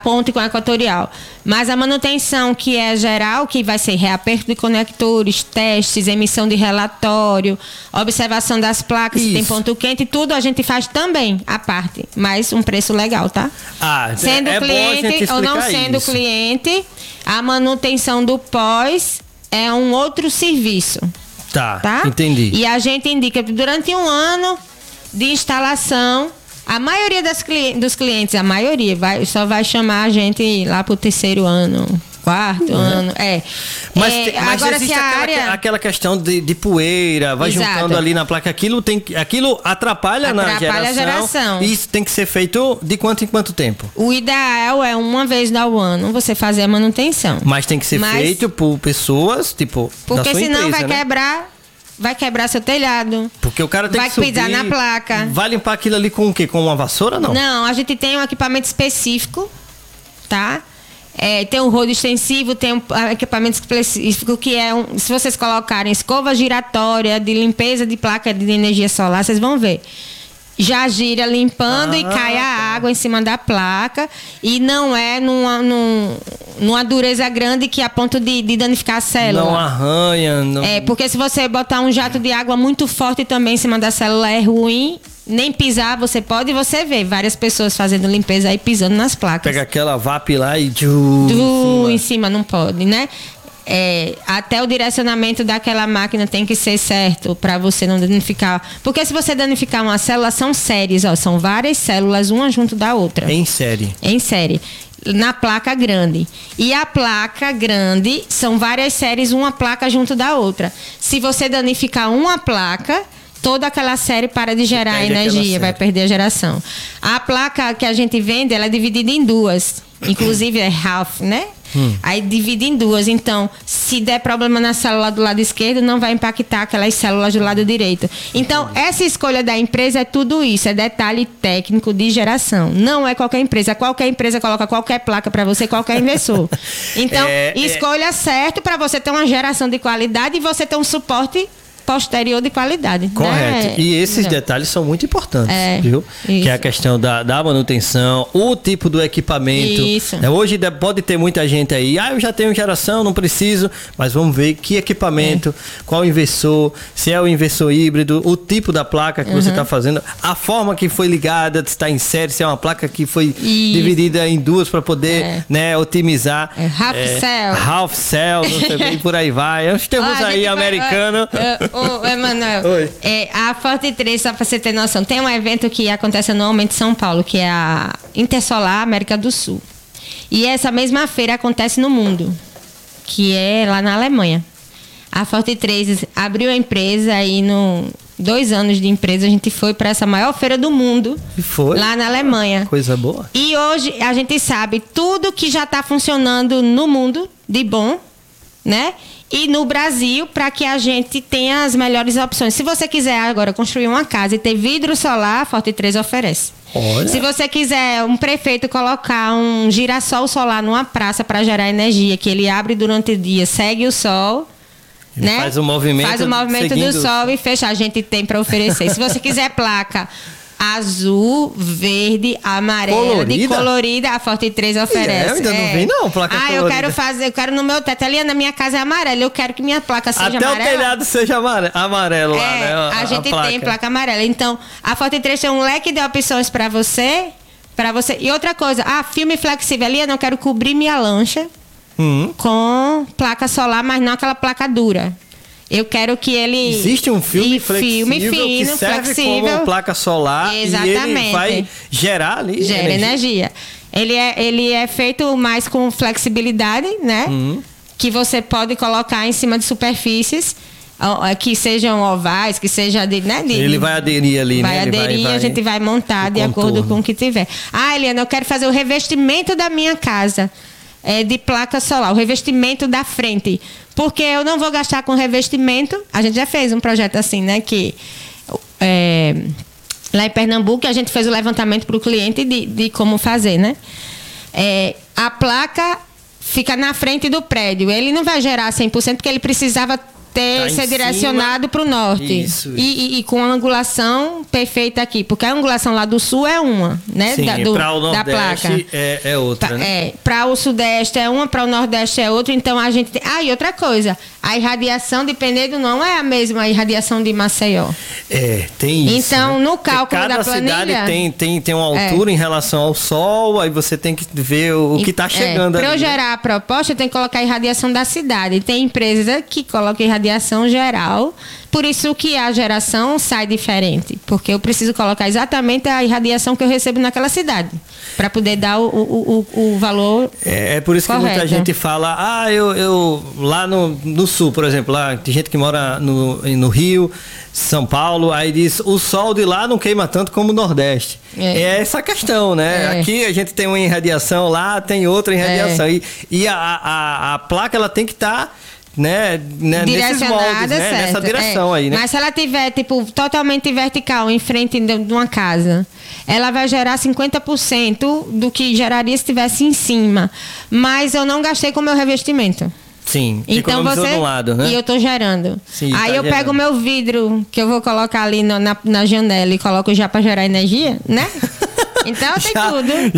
ponte com a equatorial. Mas a manutenção que é geral, que vai ser reaperto de conectores, testes, emissão de relatório, observação das placas, se tem ponto quente, tudo a gente faz também, à parte. Mas um preço legal, tá? Sendo cliente ou não sendo cliente, a manutenção do pós é um outro serviço. Tá? Entendi. E a gente indica que durante um ano de instalação, a maioria dos clientes, só vai chamar a gente lá pro 3º ano, 4º ano. Mas agora, existe se a área... aquela questão de poeira, vai juntando ali na placa, aquilo atrapalha na geração. E isso tem que ser feito de quanto em quanto tempo? O ideal é uma vez ao ano você fazer a manutenção. Mas tem que ser feito por pessoas, tipo, porque da sua senão empresa, vai quebrar seu telhado. Porque o cara tem que subir, pisar na placa. Vai limpar aquilo ali com o quê? Com uma vassoura, não? Não, a gente tem um equipamento específico, tá? Tem um rodo extensivo, tem um equipamento específico que se vocês colocarem escova giratória de limpeza de placa de energia solar, vocês vão ver. Já gira limpando e cai a água em cima da placa e não é numa dureza grande que a ponto de danificar a célula. Não arranha. Não... porque se você botar um jato de água muito forte também em cima da célula é ruim. Nem pisar você pode, e você vê várias pessoas fazendo limpeza aí pisando nas placas. Pega aquela VAP lá e em cima não pode, né? Até o direcionamento daquela máquina tem que ser certo para você não danificar. Porque se você danificar uma célula, são séries, são várias células, uma junto da outra. Em série. Na placa grande. E a placa grande são várias séries, uma placa junto da outra. Se você danificar uma placa, toda aquela série para de gerar energia, vai perder a geração. A placa que a gente vende, ela é dividida em duas. Inclusive é half, né? Aí divide em duas. Então, se der problema na célula do lado esquerdo, não vai impactar aquelas células do lado direito. Então, essa escolha da empresa é tudo isso. É detalhe técnico de geração. Não é qualquer empresa. Qualquer empresa coloca qualquer placa para você, qualquer inversor. Então, escolha certo para você ter uma geração de qualidade e você ter um suporte posterior de qualidade. Correto. Né? E esses detalhes são muito importantes, viu? Isso. Que é a questão da manutenção, o tipo do equipamento. Isso. Hoje pode ter muita gente aí, eu já tenho geração, não preciso, mas vamos ver que equipamento, qual inversor, se é o inversor híbrido, o tipo da placa que você está fazendo, a forma que foi ligada, se está em série, se é uma placa que foi dividida em duas para poder otimizar. Half cell, não sei bem, por aí vai. Os termos aí americanos. Emanuel, a Forte 3, só para você ter noção, tem um evento que acontece anualmente em São Paulo, que é a Intersolar América do Sul. E essa mesma feira acontece no mundo, que é lá na Alemanha. A Forte 3 abriu a empresa e 2 anos de empresa a gente foi para essa maior feira do mundo, lá na Alemanha. Coisa boa. E hoje a gente sabe tudo que já está funcionando no mundo de bom, né? E no Brasil, para que a gente tenha as melhores opções. Se você quiser agora construir uma casa e ter vidro solar, a Forte 3 oferece. Olha. Se você quiser um prefeito colocar um girassol solar numa praça para gerar energia, que ele abre durante o dia, segue o sol, né? Faz o movimento do sol e fecha. A gente tem para oferecer. Se você quiser placa azul, verde, amarela, colorida, a Forte 3 oferece. Eu ainda não vi, não, placa colorida. Eu quero no meu teto, ali na minha casa é amarela, eu quero que minha placa seja amarela. Até o telhado seja amarelo lá, né? A gente tem placa amarela. Então, a Forte 3 tem um leque de opções para você. E outra coisa, filme flexível ali, eu não quero cobrir minha lancha com placa solar, mas não aquela placa dura. Eu quero que ele... Existe um filme flexível que serve como placa solar. Exatamente. E ele vai gerar ali energia. Ele é feito mais com flexibilidade, né? Que você pode colocar em cima de superfícies que sejam ovais, que seja ele vai aderir ali, vai aderir, a gente vai montar de acordo com o que tiver. Eliana, eu quero fazer o revestimento da minha casa. De placa solar, o revestimento da frente, porque eu não vou gastar com revestimento. A gente já fez um projeto assim, né, que lá em Pernambuco a gente fez o levantamento para o cliente de como fazer, né? A placa fica na frente do prédio, ele não vai gerar 100% porque ele precisava ser direcionado para o norte. Isso. E com a angulação perfeita aqui. Porque a angulação lá do sul é uma, né? Sim, para o da placa. Nordeste é outra, né? Para o Sudeste é uma, para o Nordeste é outra. Então a gente tem... e outra coisa. A irradiação de Penedo não é a mesma irradiação de Maceió. Tem isso. Então, né? no cálculo da planilha... Cada cidade tem uma altura em relação ao Sol, aí você tem que ver o que está chegando ali. Para eu gerar a proposta, eu tenho que colocar a irradiação da cidade. Tem empresas que colocam irradiação geral, por isso que a geração sai diferente. Porque eu preciso colocar exatamente a irradiação que eu recebo naquela cidade, para poder dar o valor por isso correto. Que muita gente fala, eu lá no sul, por exemplo, lá tem gente que mora no Rio, São Paulo, aí diz, o sol de lá não queima tanto como o Nordeste. É essa questão, né? Aqui a gente tem uma irradiação, lá tem outra irradiação. E a placa, ela tem que estar... nesses moldes, nessa direção aí, né? Mas se ela tiver, totalmente vertical em frente de uma casa, ela vai gerar 50% do que geraria se estivesse em cima. Mas eu não gastei com o meu revestimento. Sim, então você de um lado, né? E eu tô gerando. Sim, aí tá eu gerando. pego o meu vidro, que eu vou colocar ali na janela e coloco já para gerar energia, né? Então tem tudo.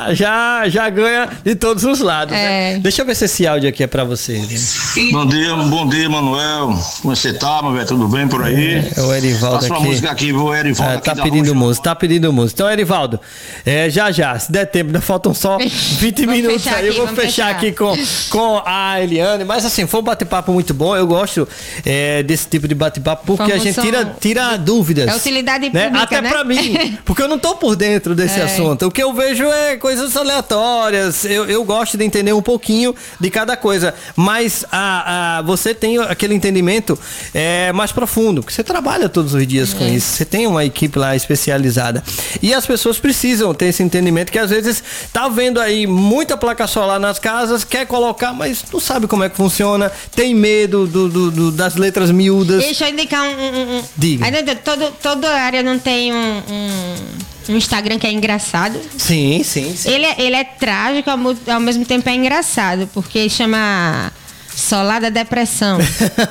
Já ganha de todos os lados. Né? Deixa eu ver se esse áudio aqui é pra você. Bom dia, Manuel. Como você tá, meu velho? Tudo bem por aí? É o Erivaldo aqui. Passa uma música aqui, o Erivaldo. Tá pedindo música, Então, Erivaldo, já, se der tempo, ainda faltam só 20 minutos aí. Eu vou fechar aqui com a Eliane. Mas assim, foi um bate-papo muito bom. Eu gosto desse tipo de bate-papo porque a gente tira dúvidas. É utilidade pública, Até pra mim, porque eu não tô por dentro desse assunto. O que eu vejo é coisas aleatórias. Eu gosto de entender um pouquinho de cada coisa. Mas você tem aquele entendimento mais profundo, porque você trabalha todos os dias com isso. Você tem uma equipe lá especializada. E as pessoas precisam ter esse entendimento que às vezes tá vendo aí muita placa solar nas casas, quer colocar, mas não sabe como é que funciona, tem medo das letras miúdas. Deixa eu indicar Diga. Toda área não tem um Instagram que é engraçado. Sim. Ele é trágico, ao mesmo tempo é engraçado, porque chama Solar da Depressão.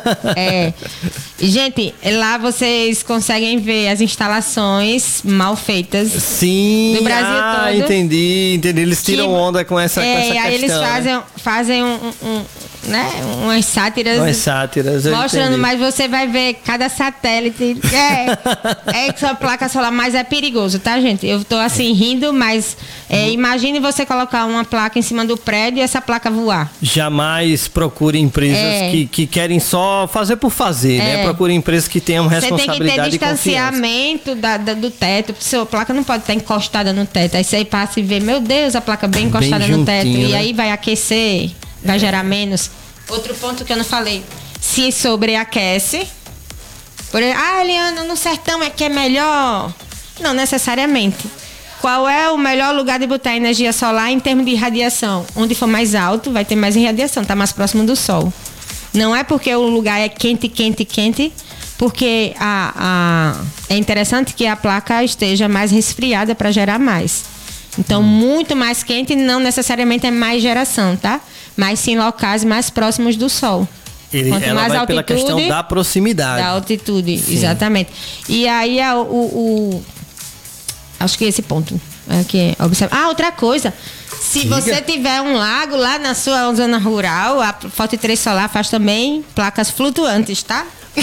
Gente, lá vocês conseguem ver as instalações mal feitas. Sim, do Brasil todo. Entendi. Eles tiram onda com essa questão. Aí eles fazem umas sátiras. Mostrando, mas você vai ver cada satélite. Essa placa solar, mas é perigoso, tá, gente? Eu tô assim rindo, mas imagine você colocar uma placa em cima do prédio e essa placa voar. Jamais procure empresas que querem só fazer por fazer, né? Procure empresas que tenham responsabilidade. Você tem que ter distanciamento do teto. Sua placa não pode estar encostada no teto. Aí você passa e vê, meu Deus, a placa bem encostada no teto. Né? E aí vai aquecer, vai gerar menos. Outro ponto que eu não falei, se sobreaquece. Eliana, no sertão é que é melhor. Não necessariamente. Qual é o melhor lugar de botar energia solar em termos de radiação? Onde for mais alto, vai ter mais radiação, tá mais próximo do sol. Não é porque o lugar é quente, porque é interessante que a placa esteja mais resfriada para gerar mais. Então, muito mais quente não necessariamente é mais geração, tá? Mas sim locais mais próximos do sol. Ela mais vai altitude, pela questão da proximidade. Da altitude, sim. Exatamente. E aí acho que esse ponto aqui observa. Outra coisa. Se você tiver um lago lá na sua zona rural, a Forte 3 Solar faz também placas flutuantes, tá?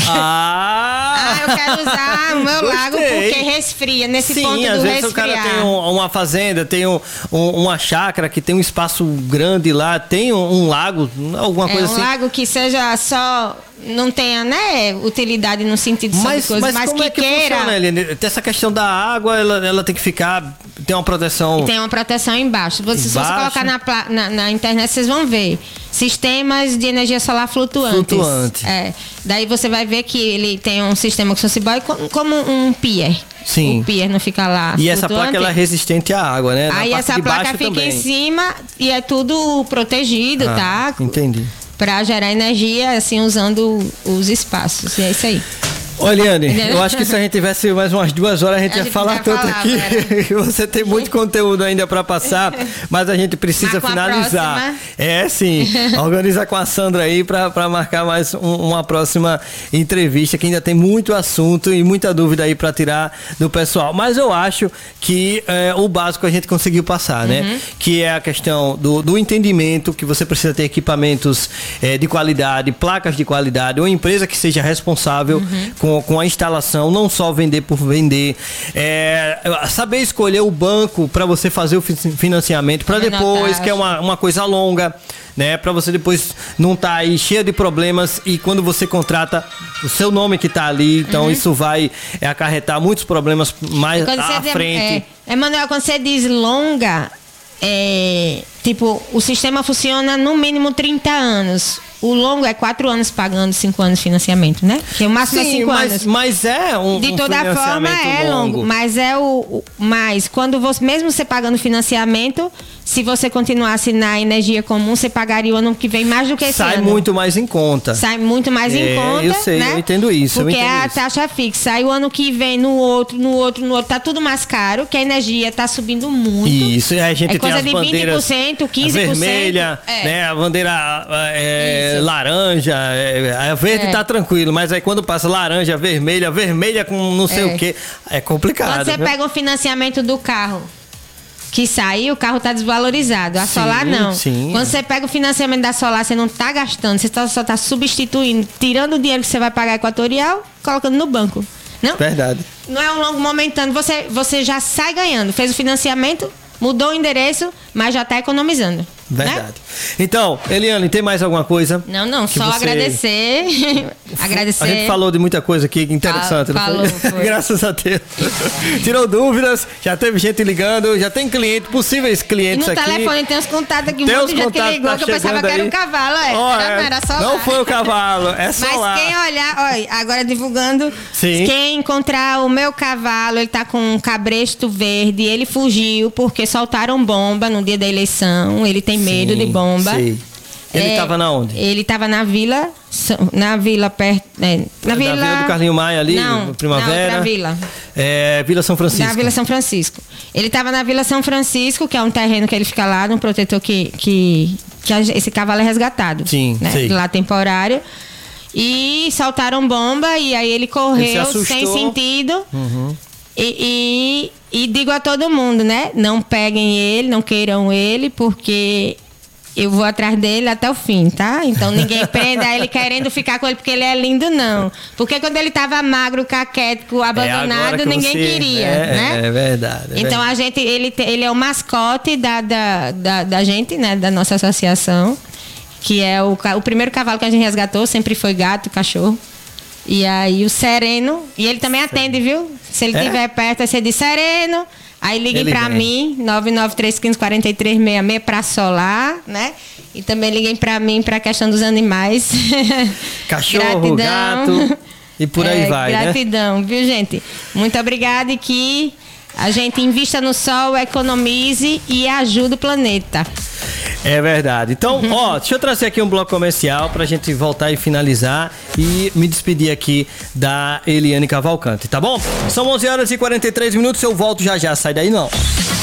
Eu quero usar o meu lago porque resfria, nesse ponto do resfriar. Sim, às vezes o cara tem uma fazenda, tem uma chácara que tem um espaço grande lá, tem um lago, alguma coisa assim. Um lago que seja só... Não tenha, utilidade no sentido só de coisa, mas como que queira. Funciona, Eliane? Essa questão da água, ela tem que ficar, tem uma proteção. E tem uma proteção embaixo. Se você colocar na internet, vocês vão ver sistemas de energia solar flutuantes. Daí você vai ver que ele tem um sistema que se fosse como um pier. Sim. O pier não fica lá. E essa placa ela é resistente à água, né? Aí essa placa fica também em cima e é tudo protegido, tá? Entendi. Para gerar energia, assim, usando os espaços. E é isso aí. Olha, Eliane, eu acho que se a gente tivesse mais umas 2 horas, a gente ia falar tanto aqui. Você tem muito conteúdo ainda para passar, mas a gente precisa finalizar. Sim. Organiza com a Sandra aí para marcar mais uma próxima entrevista, que ainda tem muito assunto e muita dúvida aí para tirar do pessoal. Mas eu acho que o básico a gente conseguiu passar, né? Que é a questão do entendimento, que você precisa ter equipamentos de qualidade, placas de qualidade, uma empresa que seja responsável com a instalação, não só vender por vender, saber escolher o banco para você fazer o financiamento, para depois, que é uma coisa longa, né? Para você depois não estar aí cheio de problemas e quando você contrata o seu nome que está ali, então isso vai acarretar muitos problemas mais à frente. Manuel, quando você diz longa, tipo, o sistema funciona no mínimo 30 anos. O longo é 4 anos pagando 5 anos de financiamento, né? Que o máximo é 5 anos. Mas é um de toda forma é longo. Mas mas quando você, mesmo você pagando financiamento, se você continuasse na energia comum, você pagaria o ano que vem mais do que esse ano. Sai muito mais em conta. Sai muito mais em conta. Eu sei, né? Eu entendo isso. Porque a taxa fixa. Sai o ano que vem no outro. Tá tudo mais caro, que a energia tá subindo muito. Isso, a gente tem coisa as de bandeiras 20%, 15%. A vermelha, né? A bandeira laranja, a verde tá tranquilo, mas aí quando passa laranja, vermelha com não sei o que, é complicado. Quando você pega o financiamento do carro que sai, o carro tá desvalorizado. A solar não. Sim. Quando você pega o financiamento da solar, você não tá gastando, você só tá substituindo, tirando o dinheiro que você vai pagar equatorial, colocando no banco. Não? Verdade. Não é um longo momentâneo, você já sai ganhando. Fez o financiamento, mudou o endereço, mas já tá economizando. Verdade. Né? Então, Eliane, tem mais alguma coisa? Não, só agradecer. Agradecer. A gente falou de muita coisa aqui interessante. Foi. Graças a Deus. Tirou dúvidas, já teve gente ligando, já tem cliente, possíveis clientes aqui. E no telefone tem os contatos aqui, um monte de gente que ligou, que eu pensava que era um cavalo. Era solar. Não foi o cavalo, é solar. Mas quem olhar, olha, agora divulgando, quem encontrar o meu cavalo, ele tá com um cabresto verde, ele fugiu porque soltaram bomba no dia da eleição, ele tem medo de bomba. Sim. Ele estava na onde? Ele estava na vila perto. Na vila do Carlinho Maia ali, Primavera. Não, vila. Vila São Francisco. Na Vila São Francisco. Ele estava na Vila São Francisco, que é um terreno que ele fica lá, num protetor que esse cavalo é resgatado. Sim, né? Lá temporário. E soltaram bomba e aí ele correu sem sentido. E digo a todo mundo, né? Não peguem ele, não queiram ele, porque eu vou atrás dele até o fim, tá? Então ninguém prenda ele querendo ficar com ele porque ele é lindo, não. Porque quando ele tava magro, caquético, abandonado, ninguém queria, né? É verdade. Então a gente, ele é o mascote da gente, né? Da nossa associação, que é o primeiro cavalo que a gente resgatou, sempre foi gato, cachorro. E aí o Sereno, e ele também atende, viu? Se ele estiver perto, aí você diz Sereno, aí liguem pra mim, 993154366 pra solar, né? E também liguem pra mim pra questão dos animais. Cachorro, gato, e por aí vai, gratidão, viu, gente? Muito obrigada e que a gente invista no sol, economize e ajude o planeta. É verdade. Então, deixa eu trazer aqui um bloco comercial pra gente voltar e finalizar e me despedir aqui da Eliane Cavalcante, tá bom? São 11h43, eu volto já, sai daí não.